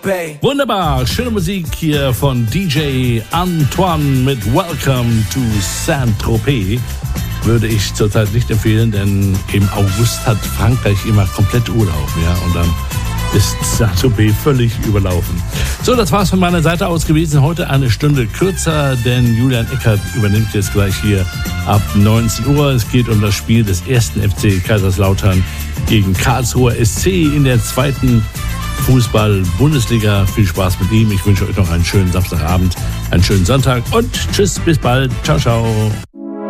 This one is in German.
Wunderbar, schöne Musik hier von DJ Antoine mit Welcome to Saint-Tropez. Würde ich zurzeit nicht empfehlen, denn im August hat Frankreich immer komplett Urlaub, ja, und dann ist Saint-Tropez völlig überlaufen. So, das war's von meiner Seite aus gewesen. Heute eine Stunde kürzer, denn Julian Eckert übernimmt jetzt gleich hier ab 19 Uhr. Es geht um das Spiel des ersten FC Kaiserslautern gegen Karlsruher SC in der zweiten Fußball-Bundesliga. Viel Spaß mit ihm. Ich wünsche euch noch einen schönen Samstagabend, einen schönen Sonntag und tschüss, bis bald. Ciao, ciao.